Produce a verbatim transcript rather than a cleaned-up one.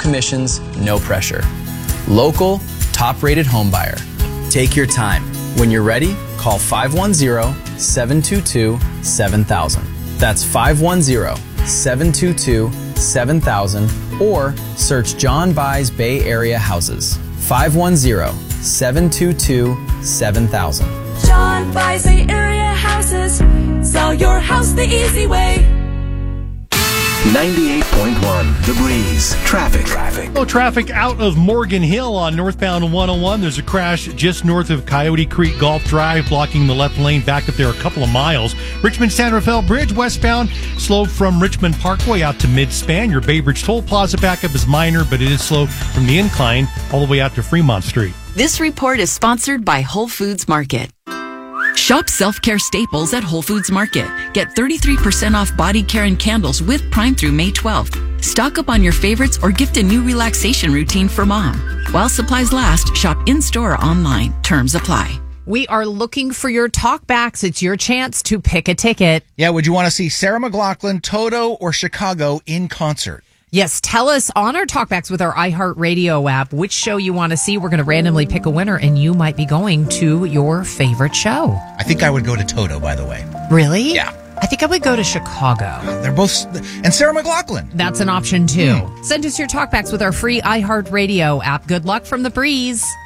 commissions, no pressure. Local, top-rated homebuyer. Take your time. When you're ready, call five one zero, seven two two, seven thousand. That's five one zero, seven two two, seven thousand or search John Buys Bay Area Houses. five one zero, seven two two, seven thousand. John Buys Bay Area Houses. Sell your house the easy way. ninety-eight point one The Breeze. Traffic. Traffic. Oh, traffic out of Morgan Hill on northbound one oh one. There's a crash just north of Coyote Creek Golf Drive, blocking the left lane back up there a couple of miles. Richmond San Rafael Bridge westbound, slow from Richmond Parkway out to Midspan. Your Bay Bridge Toll Plaza backup is minor, but it is slow from the incline all the way out to Fremont Street. This report is sponsored by Whole Foods Market. Shop self-care staples at Whole Foods Market. Get thirty-three percent off body care and candles with Prime through May twelfth. Stock up on your favorites or gift a new relaxation routine for mom. While supplies last, shop in-store or online. Terms apply. We are looking for your talkbacks. It's your chance to pick a ticket. Yeah, would you want to see Sarah McLachlan, Toto, or Chicago in concert? Yes, tell us on our talkbacks with our iHeartRadio app which show you want to see. We're going to randomly pick a winner, and you might be going to your favorite show. I think I would go to Toto, by the way. Really? Yeah. I think I would go to Chicago. They're both... And Sarah McLachlan. That's an option, too. Mm. Send us your talkbacks with our free iHeartRadio app. Good luck from The Breeze.